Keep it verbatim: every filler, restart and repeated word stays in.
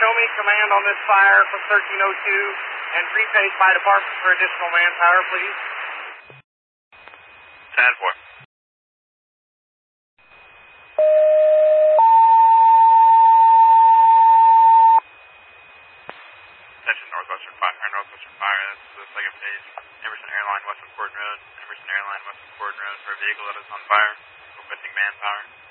show me command on this fire from thirteen oh two and repage my department for additional manpower, please. ten four. Attention Northwestern Fire, Northwestern Fire, this is the second page. Emerson Airline, West McCord Road. Emerson Airline, West McCord Road for a vehicle that is on fire. Requesting manpower.